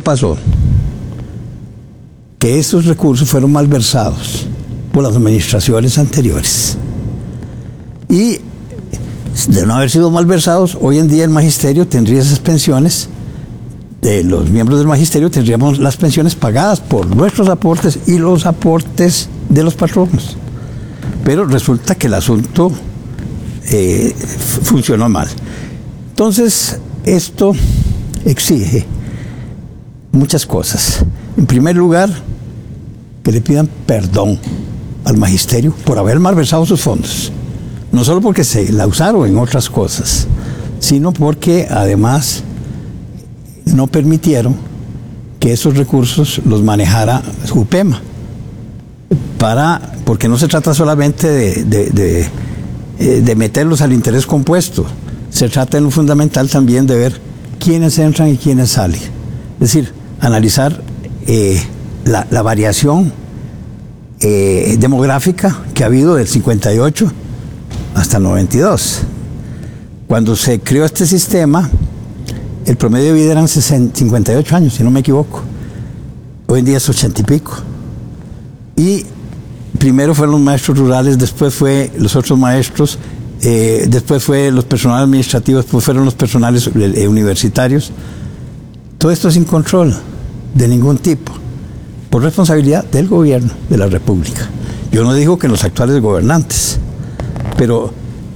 pasó? Que esos recursos fueron malversados por las administraciones anteriores. Y de no haber sido malversados, hoy en día el magisterio tendría esas pensiones, de los miembros del magisterio tendríamos las pensiones pagadas por nuestros aportes y los aportes de los patronos. Pero resulta que el asunto funcionó mal. Entonces, esto exige muchas cosas. En primer lugar, que le pidan perdón al magisterio por haber malversado sus fondos. No solo porque se la usaron en otras cosas, sino porque además no permitieron que esos recursos los manejara UPEMA. Porque no se trata solamente de meterlos al interés compuesto, se trata en lo fundamental también de ver quiénes entran y quiénes salen. Es decir, analizar la variación demográfica que ha habido del 58 hasta el 92. Cuando se creó este sistema, el promedio de vida eran 58 años, si no me equivoco. Hoy en día es 80 y pico. Y primero fueron los maestros rurales, después fue los otros maestros, después fue los personales administrativos, después fueron los personales universitarios. Todo esto sin control de ningún tipo, por responsabilidad del gobierno de la República. Yo no digo que los actuales gobernantes, pero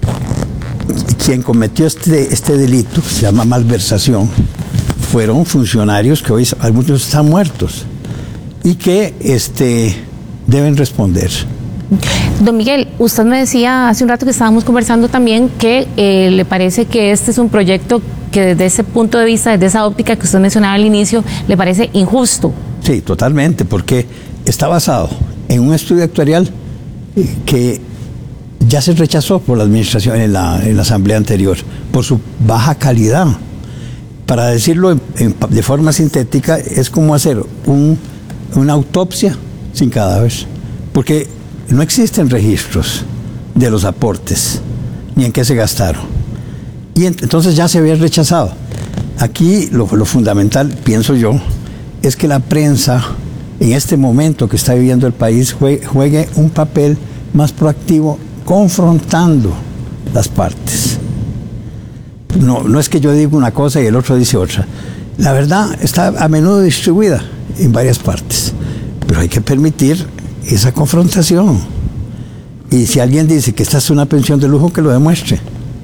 quien cometió este delito, se llama malversación, fueron funcionarios que hoy algunos están muertos y que deben responder. Don Miguel, usted me decía hace un rato que estábamos conversando también que le parece que este es un proyecto que desde ese punto de vista, desde esa óptica que usted mencionaba al inicio, le parece injusto. Sí, totalmente, porque está basado en un estudio actuarial que ya se rechazó por la administración en la asamblea anterior, por su baja calidad. Para decirlo de forma sintética, es como hacer una autopsia sin cadáver, porque no existen registros de los aportes, ni en qué se gastaron. Y entonces ya se había rechazado. Aquí lo fundamental, pienso yo, es que la prensa, en este momento que está viviendo el país, juegue un papel más proactivo, confrontando las partes. No es que yo diga una cosa y el otro dice otra. La verdad está a menudo distribuida en varias partes, pero hay que permitir esa confrontación. Y si alguien dice que esta es una pensión de lujo, que lo demuestre.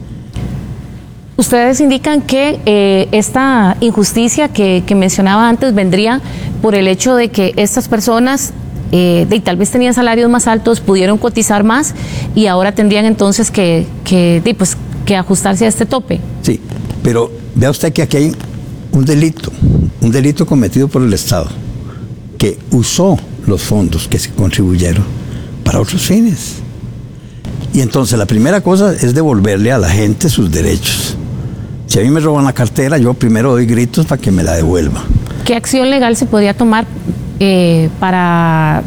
Ustedes indican que esta injusticia que mencionaba antes vendría por el hecho de que estas personas tal vez tenían salarios más altos, pudieron cotizar más y ahora tendrían entonces que ajustarse a este tope. Sí, pero vea usted que aquí hay un delito cometido por el Estado, que usó los fondos que se contribuyeron para otros fines. Y entonces la primera cosa es devolverle a la gente sus derechos. Si a mí me roban la cartera, yo primero doy gritos para que me la devuelva. ¿Qué acción legal se podría tomar para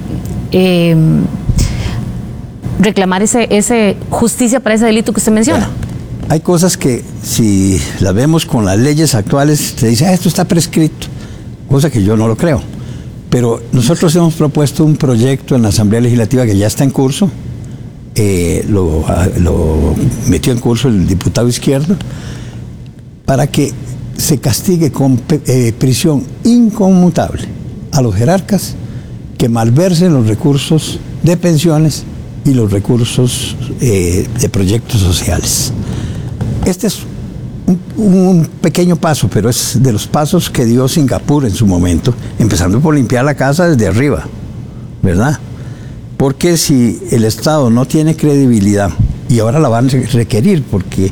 reclamar ese justicia para ese delito que usted menciona? Hay cosas que si las vemos con las leyes actuales, se dice, esto está prescrito, cosa que yo no lo creo. Pero nosotros hemos propuesto un proyecto en la Asamblea Legislativa que ya está en curso, lo metió en curso el diputado Izquierdo, para que se castigue con prisión inconmutable a los jerarcas que malversen los recursos de pensiones y los recursos de proyectos sociales. Este es un pequeño paso, pero es de los pasos que dio Singapur en su momento, empezando por limpiar la casa desde arriba, ¿verdad? Porque si el Estado no tiene credibilidad, y ahora la van a requerir, porque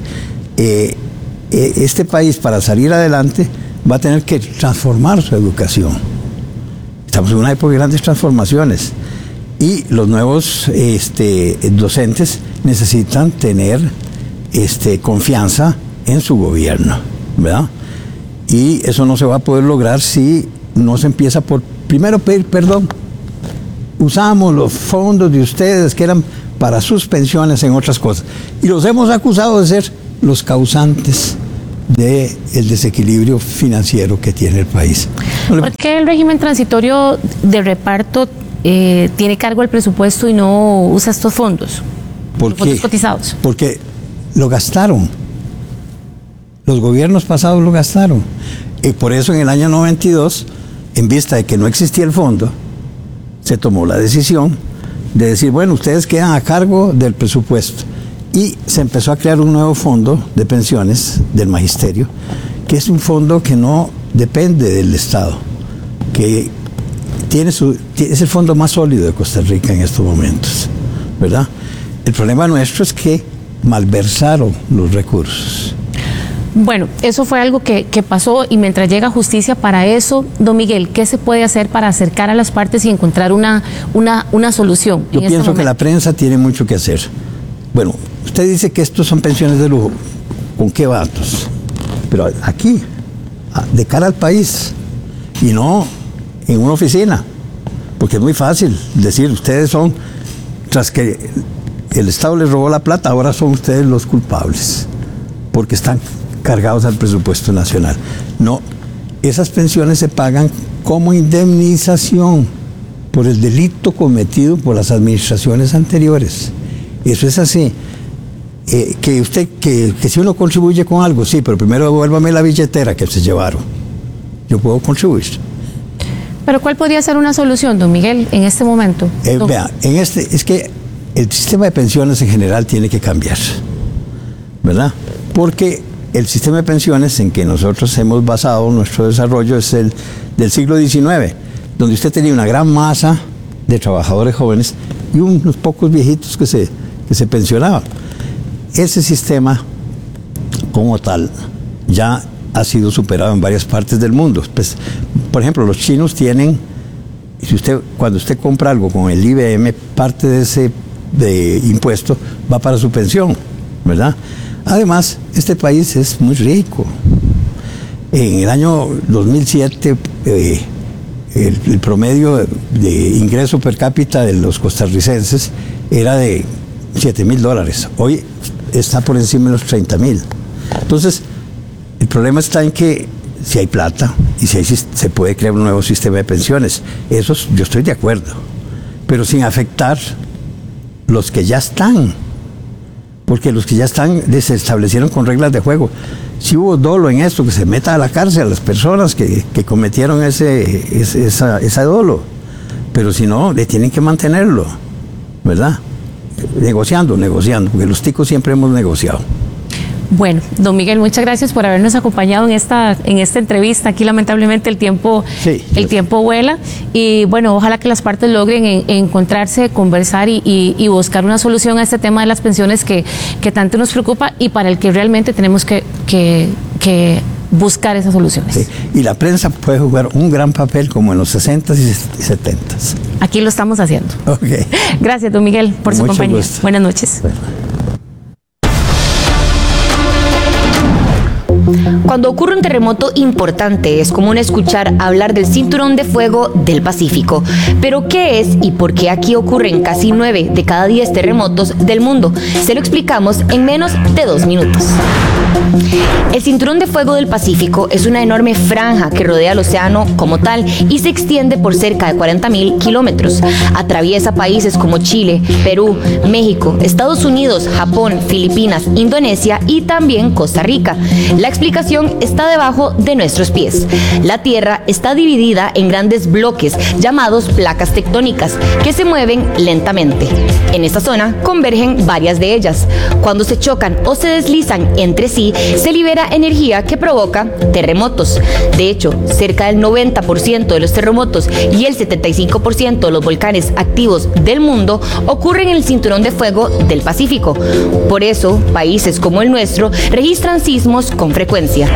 este país, para salir adelante, va a tener que transformar su educación. Estamos en una época de grandes transformaciones y los nuevos docentes necesitan tener confianza en su gobierno, ¿verdad? Y eso no se va a poder lograr si no se empieza por primero pedir perdón. Usamos los fondos de ustedes que eran para sus pensiones en otras cosas y los hemos acusado de ser los causantes del desequilibrio financiero que tiene el país. ¿Por qué el régimen transitorio de reparto tiene cargo el presupuesto y no usa estos fondos? Los fondos cotizados. Porque lo gastaron. Los gobiernos pasados lo gastaron. Y por eso en el año 92, en vista de que no existía el fondo, se tomó la decisión de decir, bueno, ustedes quedan a cargo del presupuesto. Y se empezó a crear un nuevo fondo de pensiones del magisterio, que es un fondo que no depende del Estado, que es el fondo más sólido de Costa Rica en estos momentos, ¿verdad? El problema nuestro es que malversaron los recursos. Bueno, eso fue algo que pasó, y mientras llega justicia para eso, don Miguel, ¿qué se puede hacer para acercar a las partes y encontrar una solución? Yo pienso que la prensa tiene mucho que hacer. Bueno, usted dice que estos son pensiones de lujo. ¿Con qué datos? Pero aquí, de cara al país, y no en una oficina, porque es muy fácil decir, ustedes son, tras que el Estado les robó la plata, ahora son ustedes los culpables, porque están cargados al presupuesto nacional. No, esas pensiones se pagan como indemnización por el delito cometido por las administraciones anteriores. Eso es así. Que si uno contribuye con algo, sí, pero primero devuélvame la billetera que se llevaron. Yo puedo contribuir. Pero ¿cuál podría ser una solución, don Miguel, en este momento? Vea, es que el sistema de pensiones en general tiene que cambiar, ¿verdad? Porque el sistema de pensiones en que nosotros hemos basado nuestro desarrollo es el del siglo XIX, donde usted tenía una gran masa de trabajadores jóvenes y unos pocos viejitos que se pensionaban. Ese sistema, como tal, ya ha sido superado en varias partes del mundo. Pues, por ejemplo, los chinos tienen, cuando usted compra algo con el IBM, parte de ese impuesto va para su pensión, ¿verdad? Además, este país es muy rico. En el año 2007, el promedio de ingreso per cápita de los costarricenses era de $7,000. Hoy está por encima de los 30,000. Entonces, el problema está en que si hay plata y si se puede crear un nuevo sistema de pensiones. Eso yo estoy de acuerdo, pero sin afectar los que ya están. Porque los que ya están se establecieron con reglas de juego. Si hubo dolo en esto, que se meta a la cárcel a las personas que cometieron ese dolo. Pero si no, le tienen que mantenerlo, ¿verdad? Negociando, porque los ticos siempre hemos negociado. Bueno, don Miguel, muchas gracias por habernos acompañado en esta entrevista. Aquí lamentablemente el tiempo vuela, y bueno, ojalá que las partes logren encontrarse, conversar y buscar una solución a este tema de las pensiones que tanto nos preocupa y para el que realmente tenemos que buscar esas soluciones. Sí. Y la prensa puede jugar un gran papel como en los 60s y 70s. Aquí lo estamos haciendo. Okay. Gracias, don Miguel, por su compañía. Gusto. Buenas noches. Bueno. Cuando ocurre un terremoto importante, es común escuchar hablar del cinturón de fuego del Pacífico. Pero, ¿qué es y por qué aquí ocurren casi 9 de cada 10 terremotos del mundo? Se lo explicamos en menos de 2 minutos. El cinturón de fuego del Pacífico es una enorme franja que rodea el océano como tal y se extiende por cerca de 40,000 kilómetros. Atraviesa países como Chile, Perú, México, Estados Unidos, Japón, Filipinas, Indonesia y también Costa Rica. La explicación está debajo de nuestros pies. La Tierra está dividida en grandes bloques llamados placas tectónicas que se mueven lentamente. En esta zona convergen varias de ellas. Cuando se chocan o se deslizan entre sí, se libera energía que provoca terremotos. De hecho, cerca del 90% de los terremotos y el 75% de los volcanes activos del mundo ocurren en el cinturón de fuego del Pacífico. Por eso, países como el nuestro registran sismos con frecuencia.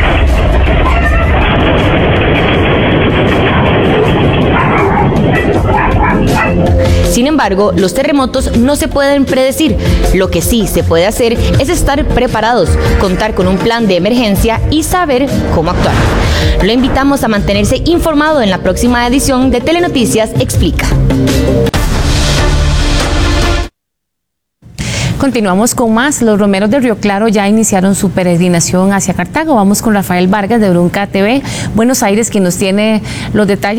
Sin embargo, los terremotos no se pueden predecir. Lo que sí se puede hacer es estar preparados, contar con un plan de emergencia y saber cómo actuar. Lo invitamos a mantenerse informado en la próxima edición de Telenoticias Explica. Continuamos con más. Los romeros de Río Claro ya iniciaron su peregrinación hacia Cartago. Vamos con Rafael Vargas de Brunca TV, Buenos Aires, quien nos tiene los detalles.